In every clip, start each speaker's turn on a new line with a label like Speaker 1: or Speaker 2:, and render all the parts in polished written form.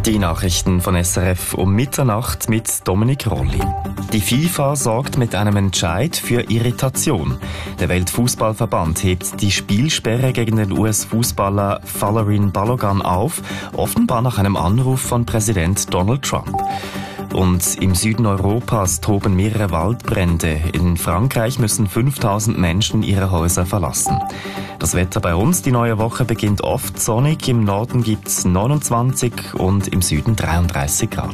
Speaker 1: Die Nachrichten von SRF um Mitternacht mit Dominik Rolli. Die FIFA sorgt mit einem Entscheid für Irritation. Der Weltfußballverband hebt die Spielsperre gegen den US-Fußballer Folarin Balogun auf, offenbar nach einem Anruf von Präsident Donald Trump. Und im Süden Europas toben mehrere Waldbrände. In Frankreich müssen 5000 Menschen ihre Häuser verlassen. Das Wetter bei uns, die neue Woche beginnt oft sonnig. Im Norden gibt's 29 und im Süden 33 Grad.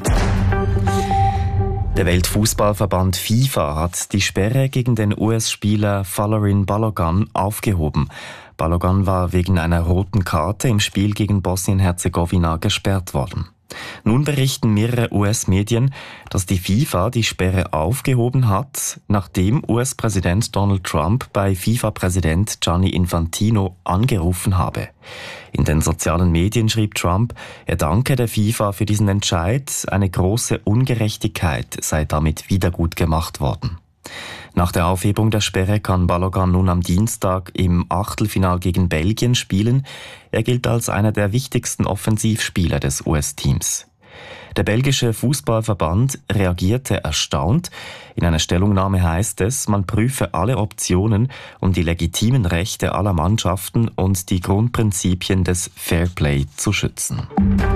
Speaker 1: Der Weltfußballverband FIFA hat die Sperre gegen den US-Spieler Folarin Balogun aufgehoben. Balogun war wegen einer roten Karte im Spiel gegen Bosnien-Herzegowina gesperrt worden. Nun berichten mehrere US-Medien, dass die FIFA die Sperre aufgehoben hat, nachdem US-Präsident Donald Trump bei FIFA-Präsident Gianni Infantino angerufen habe. In den sozialen Medien schrieb Trump, er danke der FIFA für diesen Entscheid, eine große Ungerechtigkeit sei damit wiedergutgemacht worden. Nach der Aufhebung der Sperre kann Balogun nun am Dienstag im Achtelfinal gegen Belgien spielen. Er gilt als einer der wichtigsten Offensivspieler des US-Teams. Der belgische Fußballverband reagierte erstaunt. In einer Stellungnahme heißt es, man prüfe alle Optionen, um die legitimen Rechte aller Mannschaften und die Grundprinzipien des Fairplay zu schützen.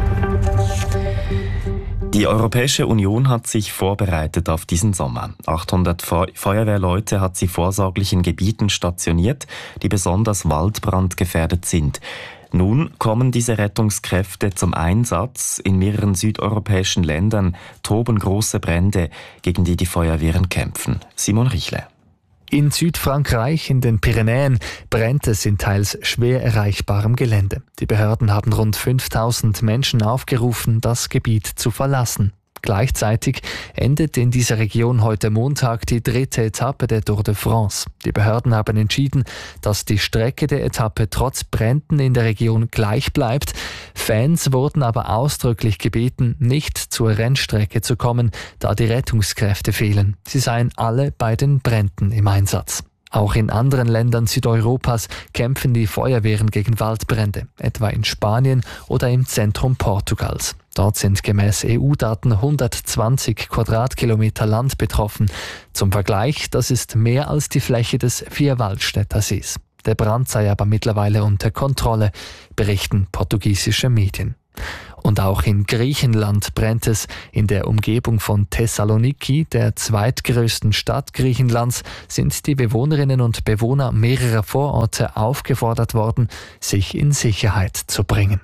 Speaker 1: Die Europäische Union hat sich vorbereitet auf diesen Sommer. 800 Feuerwehrleute hat sie vorsorglich in Gebieten stationiert, die besonders waldbrandgefährdet sind. Nun kommen diese Rettungskräfte zum Einsatz. In mehreren südeuropäischen Ländern toben große Brände, gegen die Feuerwehren kämpfen. Simon Richle.
Speaker 2: In Südfrankreich, in den Pyrenäen, brennt es in teils schwer erreichbarem Gelände. Die Behörden haben rund 5000 Menschen aufgerufen, das Gebiet zu verlassen. Gleichzeitig endet in dieser Region heute Montag die dritte Etappe der Tour de France. Die Behörden haben entschieden, dass die Strecke der Etappe trotz Bränden in der Region gleich bleibt. Fans wurden aber ausdrücklich gebeten, nicht zur Rennstrecke zu kommen, da die Rettungskräfte fehlen. Sie seien alle bei den Bränden im Einsatz. Auch in anderen Ländern Südeuropas kämpfen die Feuerwehren gegen Waldbrände, etwa in Spanien oder im Zentrum Portugals. Dort sind gemäß EU-Daten 120 Quadratkilometer Land betroffen. Zum Vergleich, das ist mehr als die Fläche des Vierwaldstätter Sees. Der Brand sei aber mittlerweile unter Kontrolle, berichten portugiesische Medien. Und auch in Griechenland brennt es. In der Umgebung von Thessaloniki, der zweitgrößten Stadt Griechenlands, sind die Bewohnerinnen und Bewohner mehrerer Vororte aufgefordert worden, sich in Sicherheit zu bringen.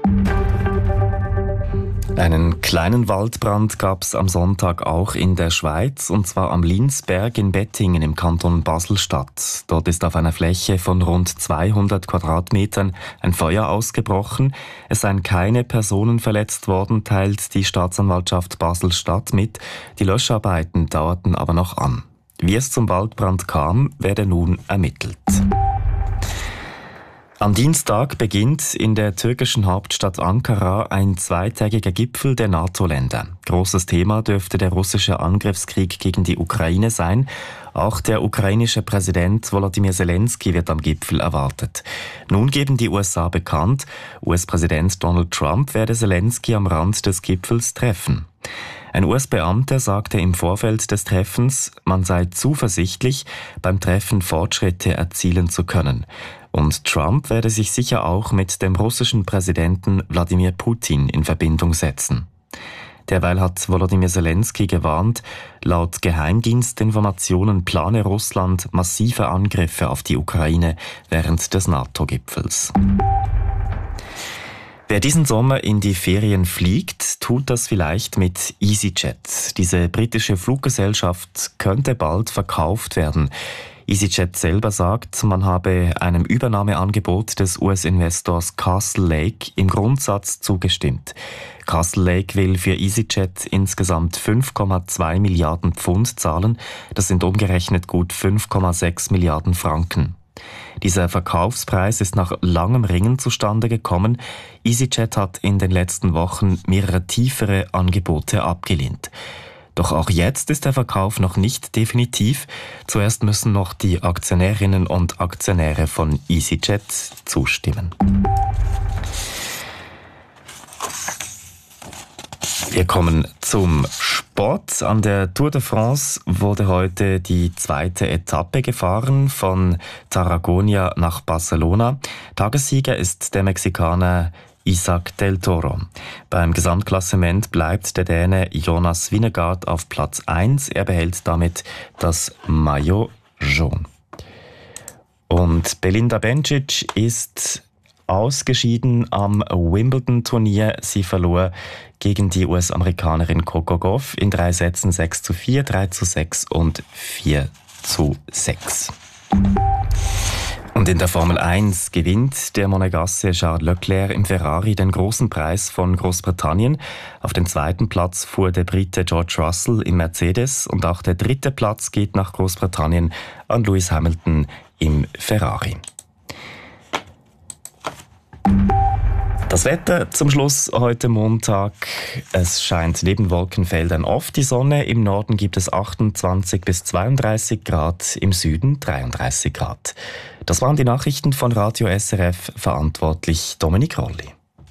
Speaker 1: Einen kleinen Waldbrand gab es am Sonntag auch in der Schweiz, und zwar am Linsberg in Bettingen im Kanton Basel-Stadt. Dort ist auf einer Fläche von rund 200 Quadratmetern ein Feuer ausgebrochen. Es seien keine Personen verletzt worden, teilt die Staatsanwaltschaft Basel-Stadt mit. Die Löscharbeiten dauerten aber noch an. Wie es zum Waldbrand kam, werde nun ermittelt. Am Dienstag beginnt in der türkischen Hauptstadt Ankara ein zweitägiger Gipfel der NATO-Länder. Großes Thema dürfte der russische Angriffskrieg gegen die Ukraine sein. Auch der ukrainische Präsident Volodymyr Zelensky wird am Gipfel erwartet. Nun geben die USA bekannt, US-Präsident Donald Trump werde Zelensky am Rand des Gipfels treffen. Ein US-Beamter sagte im Vorfeld des Treffens, man sei zuversichtlich, beim Treffen Fortschritte erzielen zu können. Und Trump werde sich sicher auch mit dem russischen Präsidenten Wladimir Putin in Verbindung setzen. Derweil hat Volodymyr Zelensky gewarnt, laut Geheimdienstinformationen plane Russland massive Angriffe auf die Ukraine während des NATO-Gipfels. Wer diesen Sommer in die Ferien fliegt, tut das vielleicht mit EasyJet. Diese britische Fluggesellschaft könnte bald verkauft werden. EasyJet selber sagt, man habe einem Übernahmeangebot des US-Investors Castle Lake im Grundsatz zugestimmt. Castle Lake will für EasyJet insgesamt 5,2 Milliarden Pfund zahlen. Das sind umgerechnet gut 5,6 Milliarden Franken. Dieser Verkaufspreis ist nach langem Ringen zustande gekommen. EasyJet hat in den letzten Wochen mehrere tiefere Angebote abgelehnt. Doch auch jetzt ist der Verkauf noch nicht definitiv. Zuerst müssen noch die Aktionärinnen und Aktionäre von EasyJet zustimmen. Wir kommen zum Sport. An der Tour de France wurde heute die zweite Etappe gefahren von Tarragona nach Barcelona. Tagessieger ist der Mexikaner Isaac del Toro. Beim Gesamtklassement bleibt der Däne Jonas Vingegaard auf Platz 1. Er behält damit das Maillot jaune. Und Belinda Bencic ist ausgeschieden am Wimbledon-Turnier. Sie verlor gegen die US-Amerikanerin Coco Gauff in 3 Sätzen 6:4, 3:6 und 4:6. Und in der Formel 1 gewinnt der Monegasse Charles Leclerc im Ferrari den großen Preis von Großbritannien. Auf den zweiten Platz fuhr der Brite George Russell im Mercedes und auch der dritte Platz geht nach Großbritannien an Lewis Hamilton im Ferrari. Das Wetter zum Schluss heute Montag. Es scheint neben Wolkenfeldern oft die Sonne. Im Norden gibt es 28 bis 32 Grad, im Süden 33 Grad. Das waren die Nachrichten von Radio SRF, verantwortlich Dominik Rolli.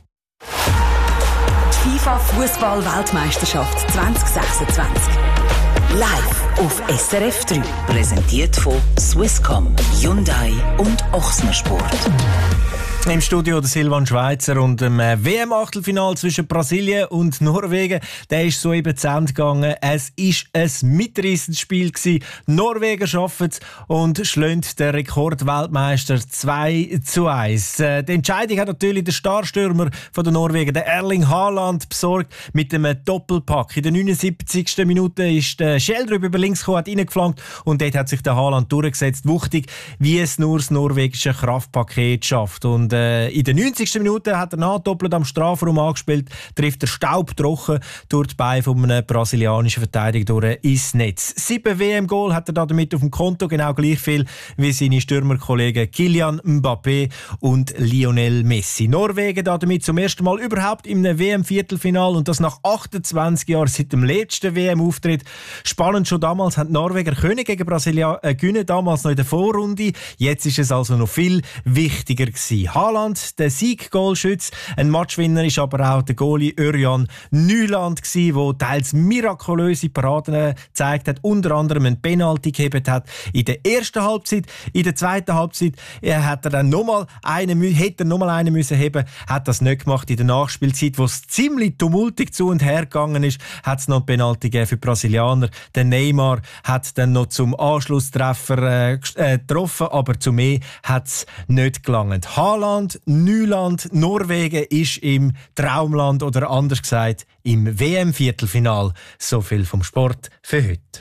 Speaker 3: FIFA Fußball-Weltmeisterschaft 2026. Live auf SRF 3. Präsentiert von Swisscom, Hyundai und Ochsner Sport.
Speaker 4: Im Studio der Silvan Schweizer und dem WM-Achtelfinal zwischen Brasilien und Norwegen. Der ist soeben zu Ende gegangen. Es war ein mitreissendes Spiel gewesen. Norwegen schaffen es und schlagen den Rekordweltmeister 2:1. Die Entscheidung hat natürlich der Starstürmer von der Norwegen, der Erling Haaland, besorgt mit einem Doppelpack. In der 79. Minute ist der Schjelderup über links gekommen, hat reingeflankt und dort hat sich der Haaland durchgesetzt. Wuchtig, wie es nur das norwegische Kraftpaket schafft. Und in der 90. Minute hat er nachdoppelt am Strafraum angespielt, trifft der Staub trocken durch die Beine von einem brasilianischen Verteidiger durch ins Netz. 7 WM-Goal hat er damit auf dem Konto, genau gleich viel wie seine Stürmerkollegen Kylian Mbappé und Lionel Messi. Norwegen damit zum ersten Mal überhaupt im WM-Viertelfinal und das nach 28 Jahren seit dem letzten WM-Auftritt. Spannend, schon damals haben die Norweger gegen Brasilien gewinnen, damals noch in der Vorrunde. Jetzt ist es also noch viel wichtiger gewesen. Haaland, der Sieg-Goalschütze. Ein Matchwinner ist aber auch der Goalie Örjan Nyland gewesen, der teils mirakulöse Paraden gezeigt hat, unter anderem einen Penalty gegeben hat in der ersten Halbzeit. In der zweiten Halbzeit hätte er dann nochmal einen müssen heben, hat das nicht gemacht. In der Nachspielzeit, wo es ziemlich tumultig zu und her gegangen ist, hat es noch einen Penalty gegeben für die Brasilianer. Der Neymar hat dann noch zum Anschlusstreffer getroffen, aber zu mehr hat es nicht gelangt. Haaland, Nyland, Norwegen ist im Traumland oder anders gesagt im WM-Viertelfinal. So viel vom Sport für heute.